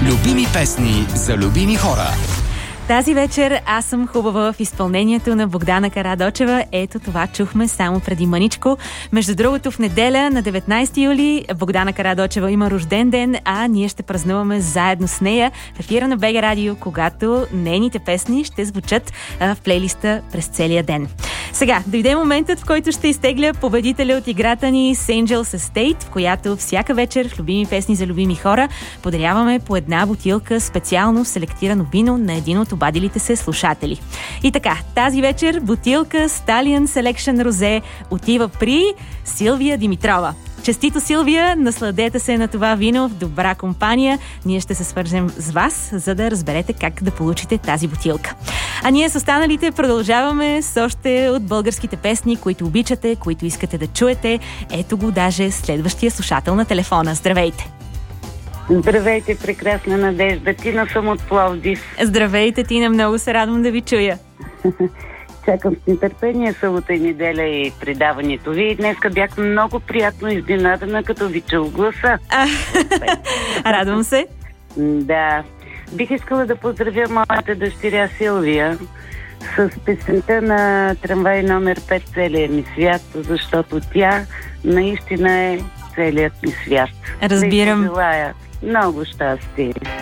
Любими песни за любими хора. Тази вечер аз съм хубава в изпълнението на Богдана Карадочева. Ето това чухме само преди мъничко. Между другото, в неделя на 19 юли Богдана Карадочева има рожден ден, а ние ще празнуваме заедно с нея в ефира на БГ Радио, когато нейните песни ще звучат в плейлиста през целия ден. Сега, дойде моментът, в който ще изтегля победителя от играта ни с Angels Estate, в която всяка вечер в любими песни за любими хора подаряваме по една бутилка специално селектирано вино на един от обадилите се слушатели. И така, тази вечер бутилка Stallion Selection Rosé отива при Силвия Димитрова. Честито, Силвия! Насладете се на това вино в добра компания. Ние ще се свържем с вас, за да разберете как да получите тази бутилка. А ние с останалите продължаваме с още от българските песни, които обичате, които искате да чуете. Ето го даже следващия слушател на телефона. Здравейте! Здравейте, прекрасна Надежда. Тина съм от Пловдив. Здравейте, Тина. Много се радвам да ви чуя. Чакам с нетърпение събота и неделя и предаването ви. Днеска бях много приятно изненадана, като ви чул гласа. Радвам се. Да. Бих искала да поздравя моята дъщеря Силвия с песента на трамвай номер 5 "Целият ми свят", защото тя наистина е целият ми свят. Разбирам. Да й желая много щастие.